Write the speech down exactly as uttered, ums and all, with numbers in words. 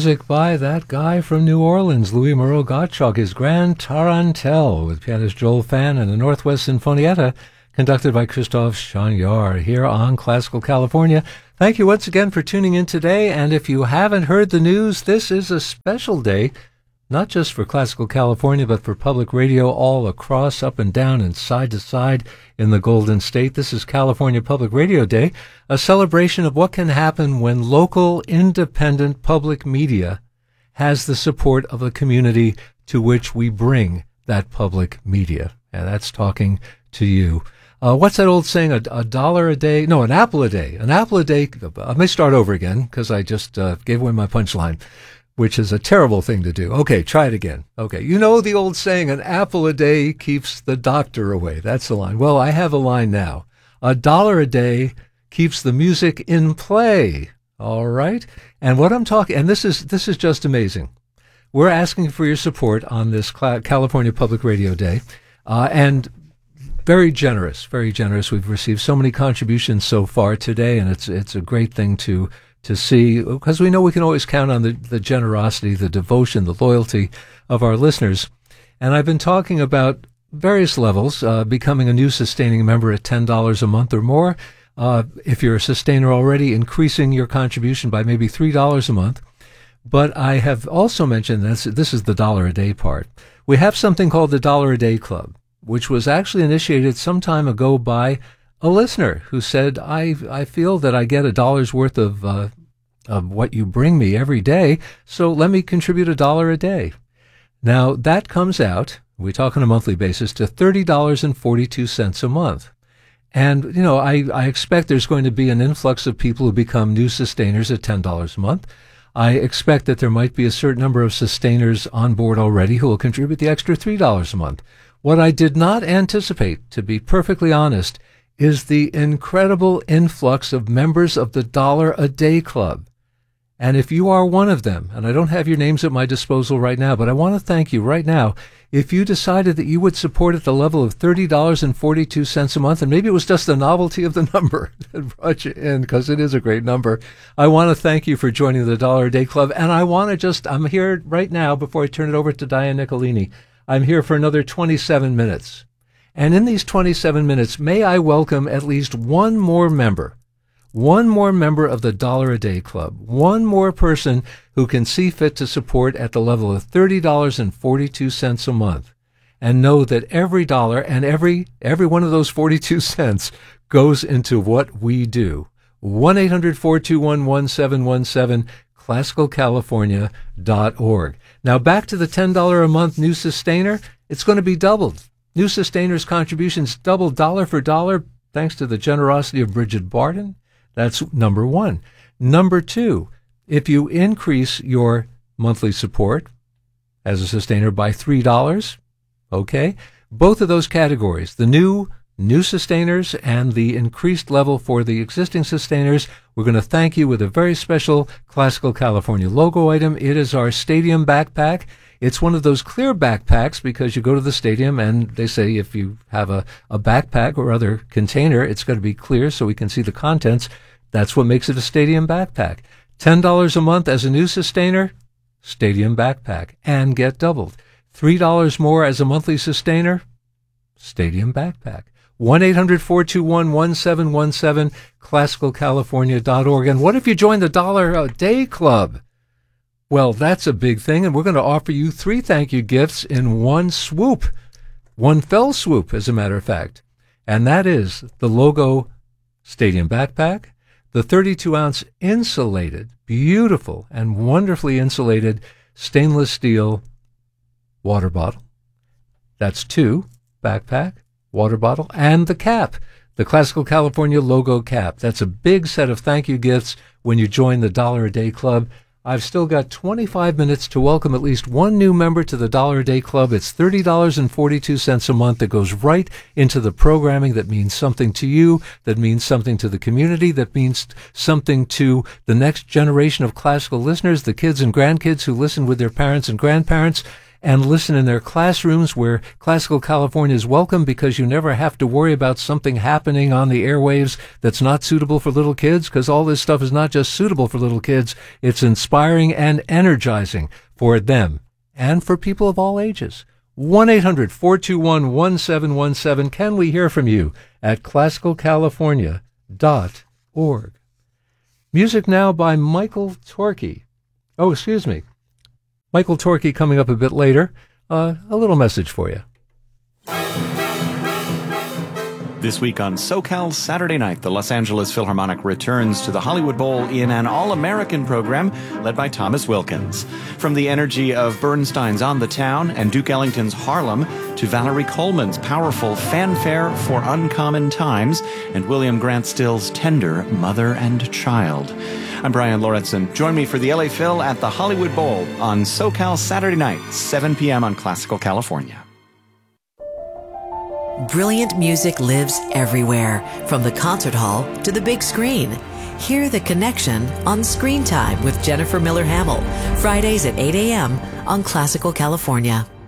music by that guy from New Orleans, Louis Moreau Gottschalk, his Grand Tarantelle, with pianist Joel Phan and the Northwest Sinfonietta, conducted by Christophe Chagnard, here on Classical California. Thank you once again for tuning in today, and if you haven't heard the news, this is a special day, not just for Classical California, but for public radio all across, up and down, and side to side in the Golden State. This is California Public Radio Day, a celebration of what can happen when local, independent public media has the support of a community to which we bring that public media. And that's talking to you. Uh, what's that old saying? A, a dollar a day? No, an apple a day. An apple a day. I may start over again because I just uh, gave away my punchline, which is a terrible thing to do. Okay, try it again. Okay, you know the old saying, an apple a day keeps the doctor away. That's the line. Well, I have a line now. A dollar a day keeps the music in play. All right? And what I'm talking, and this is this is just amazing. We're asking for your support on this California Public Radio Day. Uh, and very generous, very generous. We've received so many contributions so far today, and it's it's a great thing to to see, because we know we can always count on the, the generosity, the devotion, the loyalty of our listeners. And I've been talking about various levels, uh, becoming a new sustaining member at ten dollars a month or more. Uh, if you're a sustainer already, increasing your contribution by maybe three dollars a month. But I have also mentioned this, this is the dollar a day part. We have something called the Dollar a Day Club, which was actually initiated some time ago by a listener who said, I I feel that I get a dollar's worth of uh, of what you bring me every day, so let me contribute a dollar a day. Now, that comes out, we talk on a monthly basis, to thirty dollars and forty-two cents a month. And, you know, I, I expect there's going to be an influx of people who become new sustainers at ten dollars a month. I expect that there might be a certain number of sustainers on board already who will contribute the extra three dollars a month. What I did not anticipate, to be perfectly honest, is the incredible influx of members of the Dollar a Day Club. And if you are one of them, and I don't have your names at my disposal right now, but I want to thank you right now, if you decided that you would support at the level of thirty dollars and forty-two cents a month, and maybe it was just the novelty of the number that brought you in, because it is a great number, I want to thank you for joining the Dollar a Day Club. And I want to just, I'm here right now, before I turn it over to Diane Nicolini, I'm here for another twenty-seven minutes. And in these twenty-seven minutes, may I welcome at least one more member, one more member of the Dollar a Day Club, one more person who can see fit to support at the level of thirty dollars and forty-two cents a month, and know that every dollar and every every one of those forty-two cents goes into what we do. one eight hundred four two one one seven one seven, classical california dot org. Now back to the ten dollars a month new sustainer. It's going to be doubled. New sustainers' contributions doubled dollar for dollar thanks to the generosity of Bridget Barton. That's number one. Number two, if you increase your monthly support as a sustainer by three dollars, okay, both of those categories, the new new sustainers and the increased level for the existing sustainers, we're going to thank you with a very special Classical California logo item. It is our stadium backpack. It's one of those clear backpacks because you go to the stadium and they say if you have a, a backpack or other container, it's going to be clear so we can see the contents. That's what makes it a stadium backpack. ten dollars a month as a new sustainer, stadium backpack, and get doubled. three dollars more as a monthly sustainer, stadium backpack. one eight hundred four two one one seven one seven, classical california dot org. And what if you join the Dollar a Day Club? Well, that's a big thing, and we're going to offer you three thank you gifts in one swoop, one fell swoop, as a matter of fact. And that is the logo stadium backpack, the thirty-two ounce insulated, beautiful and wonderfully insulated stainless steel water bottle. That's two, backpack, water bottle, and the cap, the Classical California logo cap. That's a big set of thank you gifts when you join the Dollar a Day Club. I've still got twenty-five minutes to welcome at least one new member to the Dollar a Day Club. It's thirty dollars and forty-two cents a month that goes right into the programming that means something to you, that means something to the community, that means something to the next generation of classical listeners, the kids and grandkids who listen with their parents and grandparents. and listen in their classrooms where Classical California is welcome, because you never have to worry about something happening on the airwaves that's not suitable for little kids, because all this stuff is not just suitable for little kids, it's inspiring and energizing for them and for people of all ages. one eight hundred four two one one seven one seven. Can we hear from you at classical california dot org? Music now by Michael Torke. Oh, excuse me. Michael Torke coming up a bit later. Uh, a little message for you. This week on SoCal Saturday Night, the Los Angeles Philharmonic returns to the Hollywood Bowl in an all-American program led by Thomas Wilkins. From the energy of Bernstein's On the Town and Duke Ellington's Harlem to Valerie Coleman's powerful Fanfare for Uncommon Times and William Grant Still's tender Mother and Child. I'm Brian Lorentzen. Join me for the L A Phil at the Hollywood Bowl on SoCal Saturday Night, seven p.m. on Classical California. Brilliant music lives everywhere, from the concert hall to the big screen. Hear The Connection on Screen Time with Jennifer Miller Hamill, Fridays at eight a.m. on Classical California.